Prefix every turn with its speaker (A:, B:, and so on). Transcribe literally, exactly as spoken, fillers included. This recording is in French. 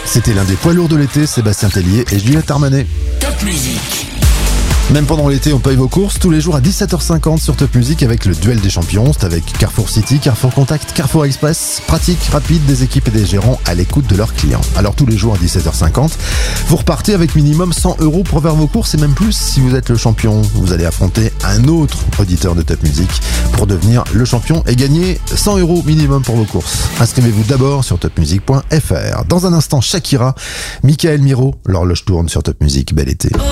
A: C'était l'un des poids lourds de l'été, Sébastien Tellier et Juliette Armanet.
B: Top Musique.
A: Même pendant l'été, on paye vos courses tous les jours à dix-sept heures cinquante sur Top Music avec le duel des champions. C'est avec Carrefour City, Carrefour Contact, Carrefour Express. Pratique, rapide, des équipes et des gérants à l'écoute de leurs clients. Alors tous les jours à dix-sept heures cinquante, vous repartez avec minimum cent euros pour faire vos courses et même plus si vous êtes le champion. Vous allez affronter un autre auditeur de Top Music pour devenir le champion et gagner cent euros minimum pour vos courses. Inscrivez-vous d'abord sur top music point f r. Dans un instant, Shakira, Michael Miro, l'horloge tourne sur Top Music. Bel été.